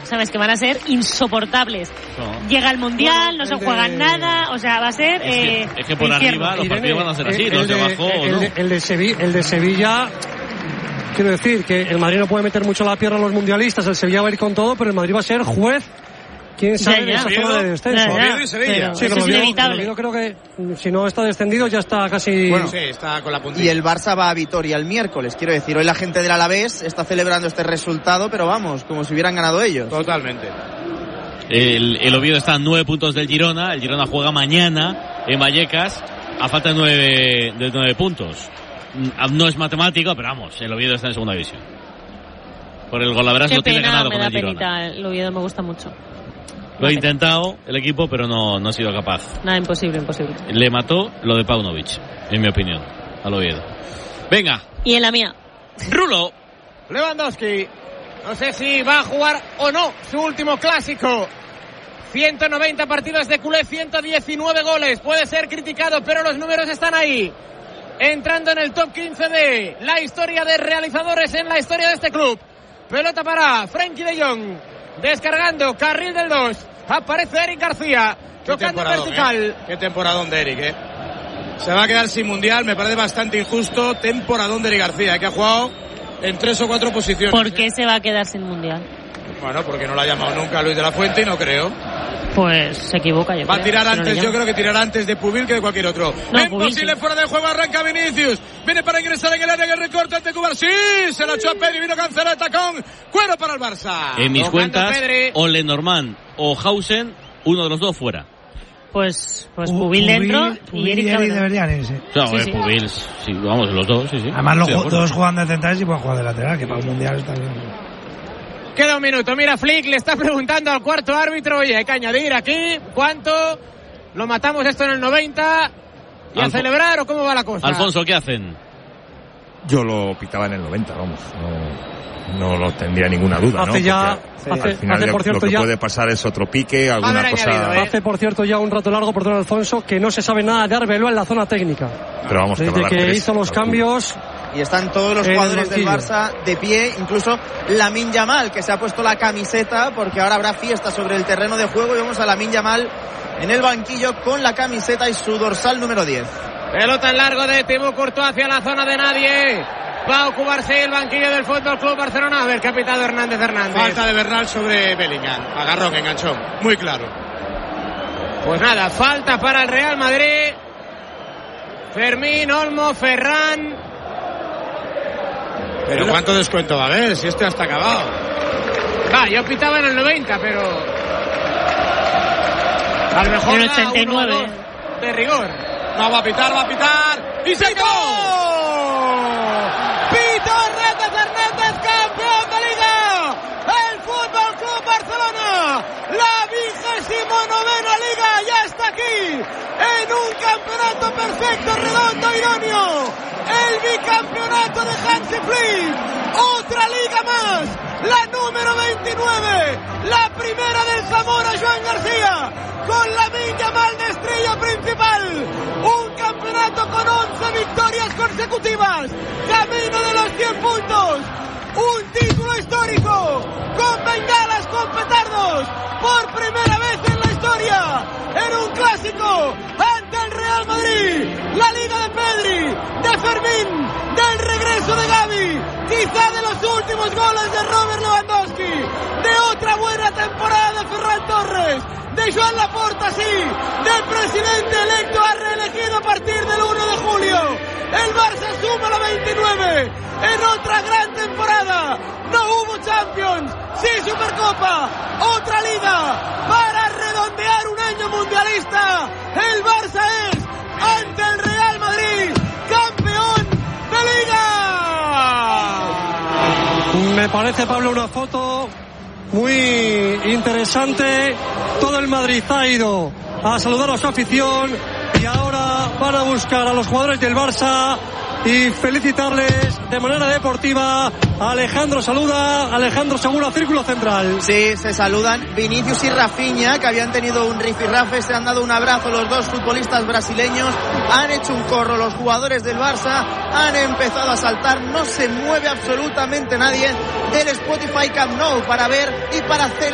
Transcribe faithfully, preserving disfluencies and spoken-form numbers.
sabes que van a ser insoportables. No. Llega el Mundial, bueno, no se juegan de... nada, o sea, va a ser... Es que, eh, es que por arriba los partidos van a ser así, el, los de, de abajo... El, ¿no? el, el, de Sevilla, el de Sevilla... Quiero decir que el Madrid no puede meter mucho la pierna a los mundialistas, el Sevilla va a ir con todo, pero el Madrid va a ser juez, quién sabe, de esa zona de descenso. Oviedo y Sevilla. Sí, pero es inevitable. Yo creo que si no está descendido ya está casi... Bueno, sí, está con la puntilla. Y el Barça va a Vitoria el miércoles, quiero decir, hoy la gente del Alavés está celebrando este resultado, pero vamos, como si hubieran ganado ellos. Totalmente. El, el Oviedo está a nueve puntos del Girona, el Girona juega mañana en Vallecas, a falta de nueve, de nueve puntos. No es matemático, pero vamos, el Oviedo está en segunda división. Por el golaveras lo tiene ganado con el Girona. Penita, el Oviedo me gusta mucho. Lo ha intentado el equipo, pero no, no ha sido capaz. Nada, imposible, imposible. Le mató lo de Paunovic, en mi opinión, al Oviedo. Venga. Y en la mía. Rulo. Lewandowski. No sé si va a jugar o no su último clásico. ciento noventa partidos de culé, ciento diecinueve goles. Puede ser criticado, pero los números están ahí. Entrando en el top quince de la historia de realizadores en la historia de este club. Pelota para Frenkie de Jong. Descargando, carril del dos. Aparece Eric García. Tocando vertical. ¿eh? Qué temporadón de Eric, ¿eh? Se va a quedar sin mundial, me parece bastante injusto. Temporadón de Eric García, que ha jugado en tres o cuatro posiciones. ¿Por qué ¿eh? se va a quedar sin mundial? Bueno, porque no lo ha llamado nunca Luis de la Fuente y no creo. Pues se equivoca, yo Va creo, a tirar si antes, no yo creo que tirará antes de Pubil que de cualquier otro. No, imposible, fuera de juego, arranca Vinicius. Viene para ingresar en el área, que el recorte ante Cubar. Sí, se la echó a Pedri, vino Cancelo de tacón. Cuero para el Barça. En mis Tocando cuentas, Pedri. o Lenormand o Hausen, uno de los dos fuera. Pues, pues uh, Pubil dentro Pubil y Eric, y Eric deberían irse. Claro, sí, eh, sí. Pubil, sí, vamos, los dos, sí, sí. Además, los sí, dos juegan de centrales y pueden jugar de lateral, que para el mundial está bien. Queda un minuto. Mira, Flick le está preguntando al cuarto árbitro. Oye, hay que añadir aquí. ¿Cuánto? ¿Lo matamos esto en el noventa? ¿Y Alfo- a celebrar o cómo va la cosa? Alfonso, ¿qué hacen? Yo lo pitaba en el noventa, vamos. No, no lo tendría ninguna duda, hace ¿no? Ya, Porque hace, al final hace, lo, por cierto, lo que ya, puede pasar es otro pique, alguna cosa... añadido, ¿eh? Hace, por cierto, ya un rato largo, perdón, Alfonso, que no se sabe nada de Arbeloa en la zona técnica. Pero vamos, Desde que tres, hizo los cambios... Y están todos los el jugadores del banquillo. Barça de pie, incluso Lamine Yamal, que se ha puesto la camiseta, porque ahora habrá fiesta sobre el terreno de juego, y vemos a Lamine Yamal en el banquillo con la camiseta y su dorsal número diez. Pelota en largo de Thibaut Courtois hacia la zona de nadie. Va a ocuparse el banquillo del Fútbol Club Barcelona. A ver, capitán Hernández Hernández. Falta de Bernal sobre Bellingham. Agarrón, enganchón. Muy claro. Pues nada, falta para el Real Madrid. Fermín, Olmo, Ferran. Pero ¿cuánto descuento va a haber? Si este está acabado. Va, yo pitaba en el noventa, pero... A lo mejor en el da ochenta y nueve. uno o dos de rigor. No, va a pitar, va a pitar. ¡Y se acabó! ¡Pito Hernández Hernández, campeón de Liga! ¡El Fútbol Club Barcelona! ¡La vigésimo novena Liga ya está aquí! ¡En un campeonato perfecto, redondo, idóneo! ¡El bicampeonato de Hansi Flick! ¡Otra Liga más! ¡La número veintinueve! ¡La primera del Zamora Joan García! ¡Con Lamine Yamal de estrella principal! ¡Un campeonato con once victorias consecutivas! ¡Camino de los cien puntos! ¡Un título histórico! ¡Con bengalas, con petardos! ¡Por primera vez en la historia! ¡En un clásico! ¡Ante el Real Madrid! ¡La Liga de Pedri! ¡De Fermín! ¡Del regreso de Gavi! ¡Quizá de los últimos goles de Robert Lewandowski! ¡De otra buena temporada de Ferran Torres! ¡De Joan Laporta, sí! ¡Del presidente electo a reelegido a partir del uno de julio! ¡El Barça suma la veintinueve! ¡En otra gran temporada! ¡No hubo Champions! ¡Sí Supercopa! ¡Otra Liga! ¡Para redondear un año mundialista! ¡El Barça es, ante el Real Madrid, campeón de Liga! Me parece, Pablo, una foto muy interesante. Todo el Madrid ha ido a saludar a su afición y ahora van a buscar a los jugadores del Barça y felicitarles de manera deportiva. Alejandro saluda, Alejandro Segura, círculo central. Sí, se saludan Vinicius y Rafinha, que habían tenido un rifirrafe, se han dado un abrazo los dos futbolistas brasileños, han hecho un corro los jugadores del Barça, han empezado a saltar, no se mueve absolutamente nadie del Spotify Camp Nou para ver y para hacer